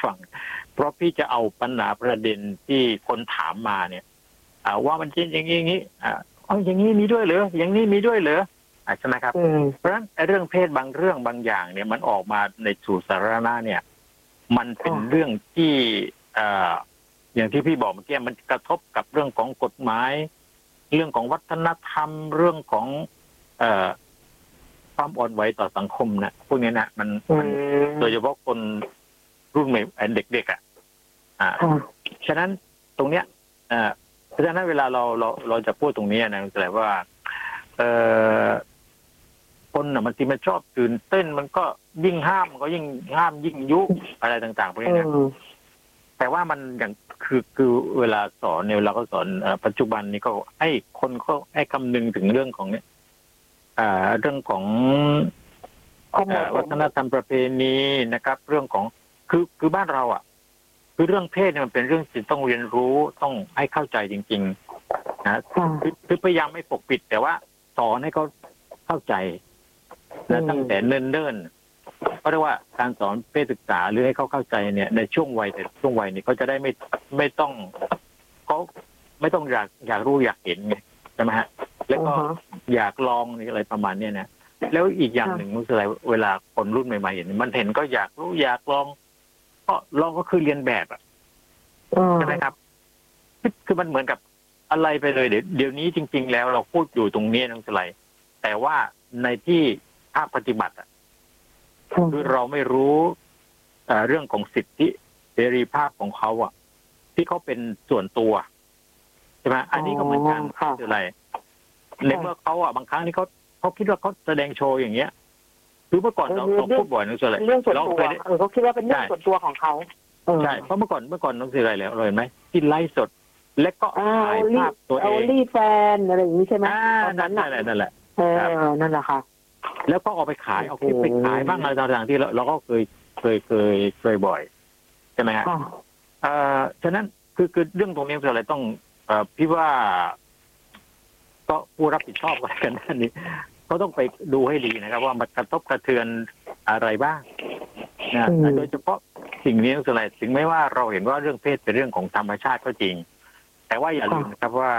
ฟังเพราะพี่จะเอาปัญหาประเด็นที่คนถามมาเนี่ยว่ามันจริงอย่างนี้อย่างนี้มีด้วยเหรออย่างนี้มีด้วยเหรอใช่ไหมครับเพราะฉะนั้นเรื่องเพศบางเรื่องบางอย่างเนี่ยมันออกมาในสู่สาธารณะเนี่ยมันเป็นเรื่องที่อย่างที่พี่บอกเมื่อกี้มันกระทบกับเรื่องของกฎหมายเรื่องของวัฒนธรรมเรื่องของความอ่อนไหวต่อสังคมนะพวกนี้นะมันโดยเฉพาะคนรุ่นใหม่เด็กฉะนั้นตรงเนี้ยเพราะฉะนั้นเวลาเราจะพูดตรงนี้นะแปลว่าคนมันที่มันชอบตื่นเต้นมันก็ยิ่งห้ามมันก็ยิ่งห้ามยิ่งยุอะไรต่างๆพวกนี้นะแต่ว่ามันอย่างคือเวลาสอนเนี่ยเวลาเขาสอนปัจจุบันนี้ก็ให้คนเขาให้คำนึงถึงเรื่องของเรื่องของวัฒนธรรมประเพณีนะครับเรื่องของคือบ้านเราคือเรื่องเพศเนี่ยมันเป็นเรื่องที่ต้องเรียนรู้ต้องให้เข้าใจจริงๆนะคือพยายามไม่ปกปิดแต่ว่าสอนให้เขาเข้าใจและตั้งแต่เนิ่นๆก็เรียกว่าการสอนเพศศึกษาหรือให้เขาเข้าใจเนี่ยในช่วงวัยนี้เขาจะได้ไม่ต้องเขาไม่ต้องอยากรู้อยากเห็นไงใช่ไหมฮะแล้วก็อยากลองอะไรประมาณนี้นะแล้วอีกอย่างหนึ่งคืออะไรเวลาคนรุ่นใหม่ๆเห็นมันเห็นก็อยากรู้อยากลองก็ลองก็คือเรียนแบบใช่ไหมครับคือมันเหมือนกับอะไรไปเลยเดี๋ยวนี้จริงๆแล้วเราพูดอยู่ตรงนี้นั่นคืออะไรแต่ว่าในที่ภาคปฏิบัติคือเราไม่รู้เรื่องของสิทธิเสรีภาพของเขาที่เขาเป็นส่วนตัวใช่ไหมอันนี้ก็เหมือนกันคืออะไรในเมื่อเขาบางครั้งที่เขาคิดว่าเขาแสดงโชว์อย่างเงี้ยคือเมื่อก่อนเราพูดบ่อยนั่นคืออะไรเรื่องส่วนตัวเขาคิดว่าเป็นเรื่องส่วนตัวของเขาใช่เพราะเมื่อก่อนนั่นคืออะไรแล้วเลยไหมที่ไลฟ์สดและก็ถ่ายภาพตัวเองรีแฟนอะไรอย่างนี้ใช่ไหมนั่นแหละนั่นแหละค่ะแล้วก็เอาไปขายเอาคลิปไปขายบ้างอะไรต่างๆที่เราก็เคยบ่อยใช่ไหมฮะฉะนั้นคือเรื่องตรงนี้คืออะไรต้องพี่ว่าก็ผู้รับผิดชอบกันด้านนี้เขาต้องไปดูให้ดีนะครับว่ามันกระทบกระเทือนอะไรบ้างนะโดยเฉพาะสิ่งนี้คืออะไรถึงแม้ว่าเราเห็นว่าเรื่องเพศเป็นเรื่องของธรรมชาติก็จริงแต่ว่าอย่าลืมนะครับว่า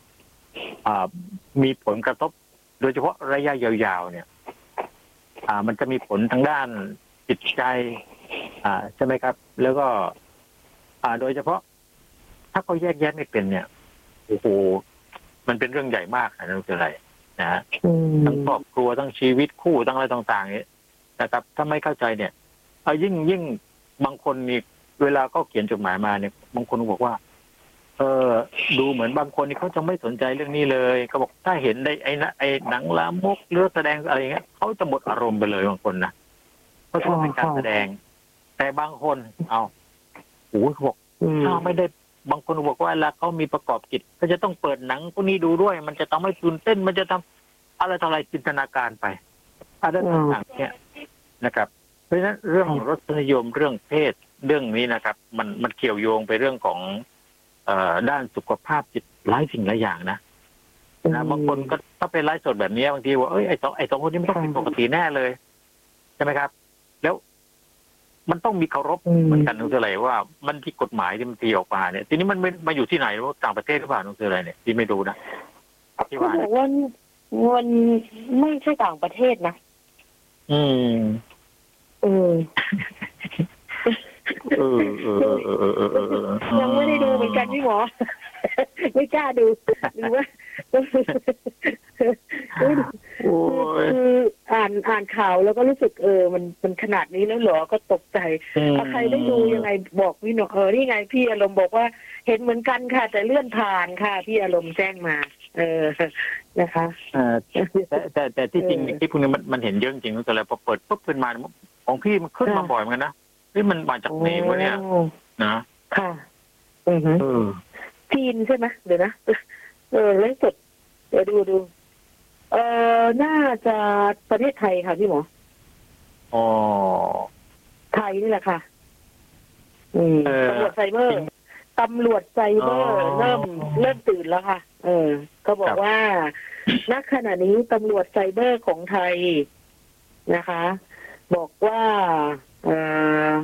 มีผลกระทบโดยเฉพาะระยะยาวๆเนี่ยมันจะมีผลทางด้านจิตใจใช่ไหมครับแล้วก็โดยเฉพาะถ้าเขาแยกแยะไม่เป็นเนี่ยโอ้โหมันเป็นเรื่องใหญ่มากนะนั่นคืออะไรนะฮะทั้งครอบครัวทั้งชีวิตคู่ทั้งอะไรต่างๆนี้นะครับถ้าไม่เข้าใจเนี่ยยิ่งบางคนนี่เวลาก็เขียนจดหมายมาเนี่ยบางคนบอกว่าดูเหมือนบางคนนี่เขาจะไม่สนใจเรื่องนี้เลยเขาบอกถ้าเห็นได้ไอ้หนังลามกหรือแสดงอะไรอย่างเงี้ยเขาจะหมดอารมณ์ไปเลยบางคนนะเพราะว่าเป็นการแสดงแต่บางคนเขาบอกถ้าไม่ได้บางคนบอกว่าแล้วเขามีประกอบกิจก็จะต้องเปิดหนังพวกนี้ดูด้วยมันจะทำให้ตื่นเต้นมันจะทำอะไรต่ออะไรจินตนาการไปอะไรต่างๆเนี่ยนะครับเพราะฉะนั้นเรื่องรสนิยมเรื่องเพศเรื่องนี้นะครับมันเกี่ยวโยงไปเรื่องของด้านสุขภาพจิตหลายสิ่งหลายอย่างนะบางคนก็ถ้าเป็นไลฟ์สดแบบนี้บางทีว่าไอ้สองคนนี้ไม่ต้องเป็นปกติแน่เลยใช่ไหมครับแล้วมันต้องมีเคารพเหมือนกันนั่นคืออะไรว่ามันที่กฎหมายที่มันตีออกมาเนี่ยทีนี้มันมาอยู่ที่ไหนว่าต่างประเทศหรือเปล่านั่นคืออะไรเนี่ยที่ไม่รู้นะที่ว่ามันไม่ใช่ต่างประเทศนะยังไม่ได้ดูเหมือนกันพี่หมอไม่กล้าดูว่าคืออ่านข่าวแล้วก็รู้สึกมันขนาดนี้แล้วเหรอก็ตกใจถ้าใครได้ดูยังไงบอกพี่หนอนี่ไงพี่อารมณ์บอกว่าเห็นเหมือนกันค่ะแต่เลื่อนผ่านค่ะพี่อารมณ์แจ้งมานะคะแต่ที่จริงที่พวกนี้มันเห็นเยอะจริงๆแต่แล้วพอเปิดปุ๊บขึ้นมาของพี่มันขึ้นมาบ่อยเหมือนกันนะนี่มันมาจากไหนวะเนี่ยนะค่ะจีนใช่ไหมเดี๋ยวนะไลฟ์สดเดี๋ยวดูน่าจะประเทศไทยค่ะพี่หมอไทยนี่แหละค่ะตำรวจไซเบอร์เริ่มตื่นแล้วค่ะเขาบอกว่าณขณะนี้ตำรวจไซเบอร์ของไทยนะคะบอกว่า